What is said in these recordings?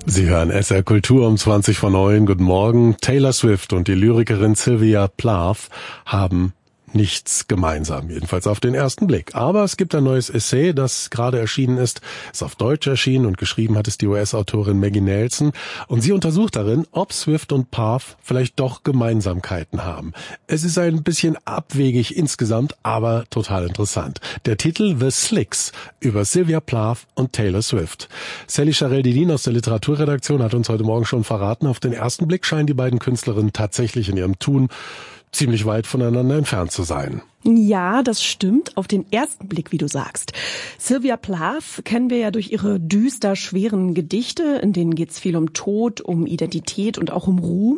Sie hören SR Kultur um 20:09. Guten Morgen. Taylor Swift und die Lyrikerin Sylvia Plath haben nichts gemeinsam, jedenfalls auf den ersten Blick. Aber es gibt ein neues Essay, das gerade erschienen ist auf Deutsch erschienen und geschrieben hat es die US-Autorin Maggie Nelson. Und sie untersucht darin, ob Swift und Plath vielleicht doch Gemeinsamkeiten haben. Es ist ein bisschen abwegig insgesamt, aber total interessant. Der Titel The Slicks über Sylvia Plath und Taylor Swift. Sally Charell-Didin aus der Literaturredaktion hat uns heute Morgen schon verraten, auf den ersten Blick scheinen die beiden Künstlerinnen tatsächlich in ihrem Tun ziemlich weit voneinander entfernt zu sein. Ja, das stimmt. Auf den ersten Blick, wie du sagst. Sylvia Plath kennen wir ja durch ihre düster schweren Gedichte, in denen geht's viel um Tod, um Identität und auch um Ruhm.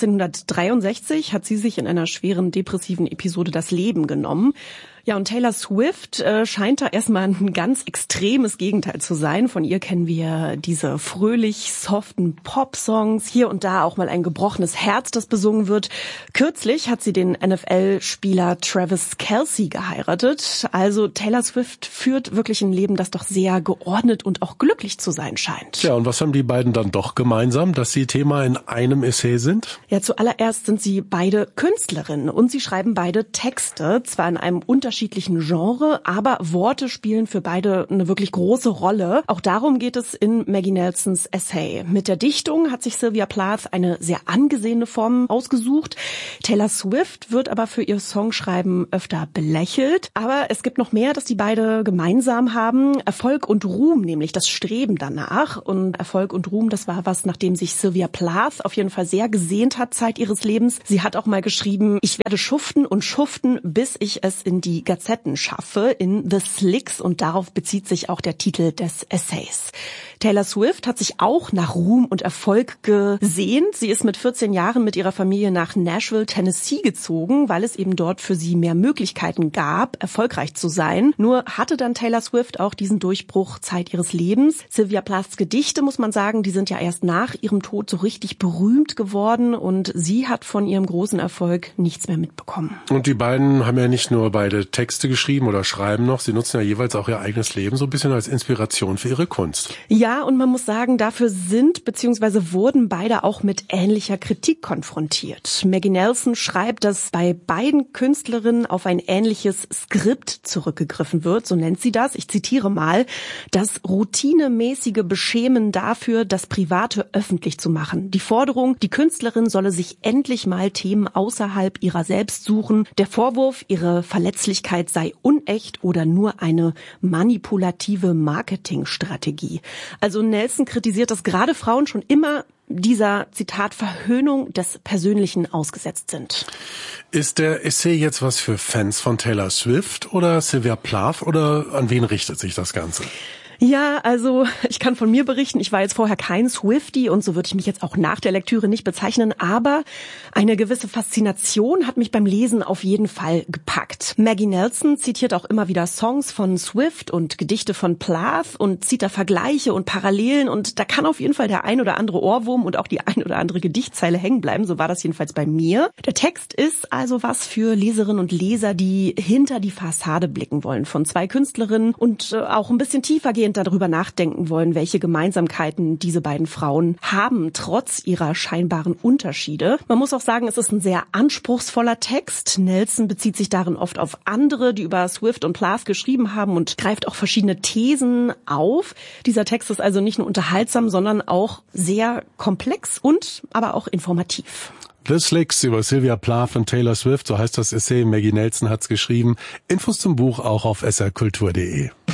1963 hat sie sich in einer schweren depressiven Episode das Leben genommen. Ja, und Taylor Swift scheint da erstmal ein ganz extremes Gegenteil zu sein. Von ihr kennen wir diese fröhlich soften Pop-Songs, hier und da auch mal ein gebrochenes Herz, das besungen wird. Kürzlich hat sie den NFL-Spieler Travis Kelce geheiratet. Also Taylor Swift führt wirklich ein Leben, das doch sehr geordnet und auch glücklich zu sein scheint. Ja, und was haben die beiden dann doch gemeinsam, dass sie Thema in einem Essay sind? Ja, zuallererst sind sie beide Künstlerinnen und sie schreiben beide Texte, zwar in einem unterschiedlichen Genre, aber Worte spielen für beide eine wirklich große Rolle. Auch darum geht es in Maggie Nelsons Essay. Mit der Dichtung hat sich Sylvia Plath eine sehr angesehene Form ausgesucht. Taylor Swift wird aber für ihr Songschreiben öfter belächelt. Aber es gibt noch mehr, das die beide gemeinsam haben. Erfolg und Ruhm, nämlich das Streben danach. Und Erfolg und Ruhm, das war was, nach dem sich Sylvia Plath auf jeden Fall sehr gesehnt hat Zeit ihres Lebens. Sie hat auch mal geschrieben, ich werde schuften und schuften, bis ich es in die Gazetten schaffe, in The Slicks, und darauf bezieht sich auch der Titel des Essays. Taylor Swift hat sich auch nach Ruhm und Erfolg gesehnt. Sie ist mit 14 Jahren mit ihrer Familie nach Nashville, Tennessee gezogen, weil es eben dort für sie mehr Möglichkeiten gab, erfolgreich zu sein. Nur hatte dann Taylor Swift auch diesen Durchbruch Zeit ihres Lebens. Sylvia Plaths Gedichte, muss man sagen, die sind ja erst nach ihrem Tod so richtig berühmt geworden und sie hat von ihrem großen Erfolg nichts mehr mitbekommen. Und die beiden haben ja nicht nur beide Texte geschrieben oder schreiben noch, sie nutzen ja jeweils auch ihr eigenes Leben so ein bisschen als Inspiration für ihre Kunst. Ja, und man muss sagen, dafür sind bzw. wurden beide auch mit ähnlicher Kritik konfrontiert. Maggie Nelson schreibt, dass bei beiden Künstlerinnen auf ein ähnliches Skript zurückgegriffen wird, so nennt sie das. Ich zitiere mal: Das routinemäßige Beschämen dafür, das Private öffentlich zu machen. Die Forderung, die Künstlerin solle sich endlich mal Themen außerhalb ihrer selbst suchen. Der Vorwurf, ihre Verletzlichkeit sei unecht oder nur eine manipulative Marketingstrategie. Also Nelson kritisiert, dass gerade Frauen schon immer dieser, Zitat, Verhöhnung des Persönlichen ausgesetzt sind. Ist der Essay jetzt was für Fans von Taylor Swift oder Sylvia Plath oder an wen richtet sich das Ganze? Ja, also ich kann von mir berichten, ich war jetzt vorher kein Swiftie und so würde ich mich jetzt auch nach der Lektüre nicht bezeichnen, aber eine gewisse Faszination hat mich beim Lesen auf jeden Fall gepackt. Maggie Nelson zitiert auch immer wieder Songs von Swift und Gedichte von Plath und zieht da Vergleiche und Parallelen und da kann auf jeden Fall der ein oder andere Ohrwurm und auch die ein oder andere Gedichtzeile hängen bleiben, so war das jedenfalls bei mir. Der Text ist also was für Leserinnen und Leser, die hinter die Fassade blicken wollen von zwei Künstlerinnen und auch ein bisschen tiefer gehen darüber nachdenken wollen, welche Gemeinsamkeiten diese beiden Frauen haben, trotz ihrer scheinbaren Unterschiede. Man muss auch sagen, es ist ein sehr anspruchsvoller Text. Nelson bezieht sich darin oft auf andere, die über Swift und Plath geschrieben haben und greift auch verschiedene Thesen auf. Dieser Text ist also nicht nur unterhaltsam, sondern auch sehr komplex und aber auch informativ. The Slicks über Sylvia Plath und Taylor Swift, so heißt das Essay. Maggie Nelson hat's geschrieben. Infos zum Buch auch auf srkultur.de.